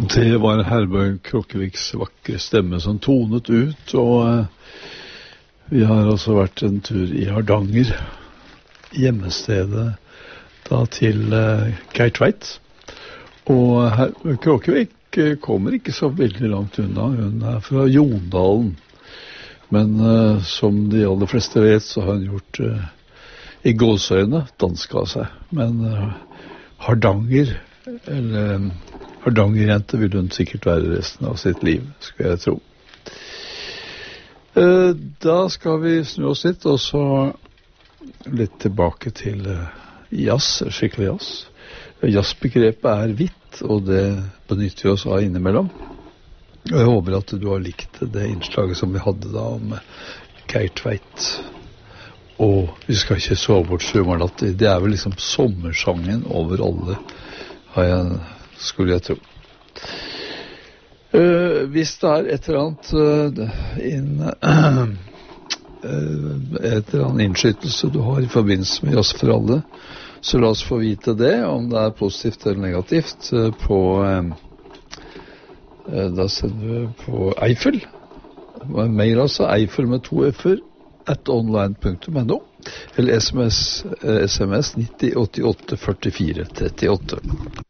Det var Herbjørn Kråkeviks vakre stemme som tonet ut, og vi har også vært en tur i Hardanger, hjemmestedet da til Geir Tveit. Og Herbjørn Kråkevik kommer ikke så veldig langt unna, hun er fra Jondalen. Men som de aller fleste vet, så har hun gjort i gåsøyne danska seg. Men Hardanger, eller Hardangerjente vil hun sikkert være resten av sitt liv, skal jeg tro. Da skal vi snu oss litt, og så litt tilbake til jazz, skikkelig jazz. Jazzbegrepet er vidt, og det benytter vi oss av innimellom. Og jeg håper at du har likt det innslaget som vi hadde da om Geir Tveit. Og vi skal ikke sove bort sommernatt. Det er vel liksom sommersangen over alle, skulle jeg tro. Hvis det er et eller annet innskytelse du har i forbindelse med Jazz for alle, så la oss få vite det, om det er positivt eller negativt, da sender du på Eiffel. Mail altså Eiffel med 2 f-er @online.no, eller SMS 90 88 44 38.